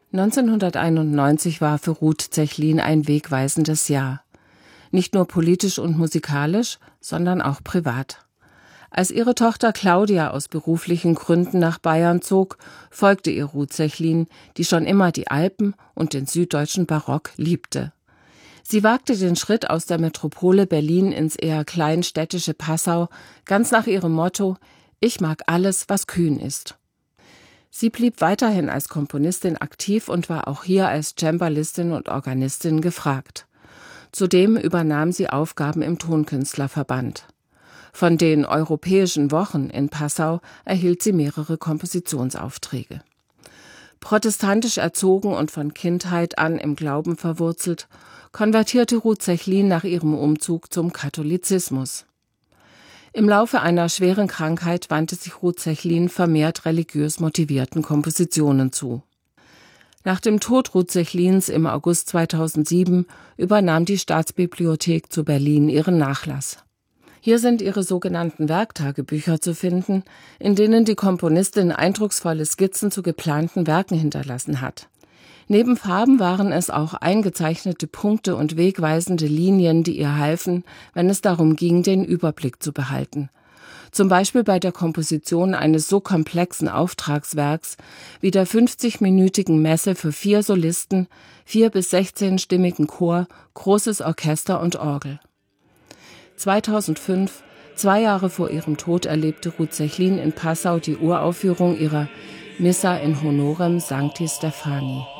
1991 war für Ruth Zechlin ein wegweisendes Jahr. Nicht nur politisch und musikalisch, sondern auch privat. Als ihre Tochter Claudia aus beruflichen Gründen nach Bayern zog, folgte ihr Ruth Zechlin, die schon immer die Alpen und den süddeutschen Barock liebte. Sie wagte den Schritt aus der Metropole Berlin ins eher kleinstädtische Passau, ganz nach ihrem Motto: Ich mag alles, was kühn ist. Sie blieb weiterhin als Komponistin aktiv und war auch hier als Cembalistin und Organistin gefragt. Zudem übernahm sie Aufgaben im Tonkünstlerverband. Von den Europäischen Wochen in Passau erhielt sie mehrere Kompositionsaufträge. Protestantisch erzogen und von Kindheit an im Glauben verwurzelt, konvertierte Ruth Zechlin nach ihrem Umzug zum Katholizismus. Im Laufe einer schweren Krankheit wandte sich Ruth Zechlin vermehrt religiös motivierten Kompositionen zu. Nach dem Tod Ruth Zechlins im August 2007 übernahm die Staatsbibliothek zu Berlin ihren Nachlass. Hier sind ihre sogenannten Werktagebücher zu finden, in denen die Komponistin eindrucksvolle Skizzen zu geplanten Werken hinterlassen hat. Neben Farben waren es auch eingezeichnete Punkte und wegweisende Linien, die ihr halfen, wenn es darum ging, den Überblick zu behalten. Zum Beispiel bei der Komposition eines so komplexen Auftragswerks wie der 50-minütigen Messe für 4 Solisten, 4- bis 16-stimmigen Chor, großes Orchester und Orgel. 2005, 2 Jahre vor ihrem Tod, erlebte Ruth Zechlin in Passau die Uraufführung ihrer Missa in Honorem Sancti Stephani.